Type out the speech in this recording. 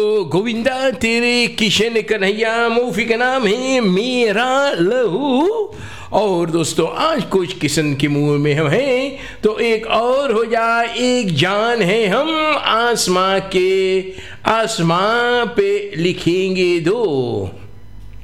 गोविंदा तेरे किशन कन्हैया मूफी का नाम है मेरा लहू। और दोस्तों आज कुछ किशन के मुंह में हम हैं तो एक और हो जाए, एक जान है हम आसमां के, आसमां पे लिखेंगे दो।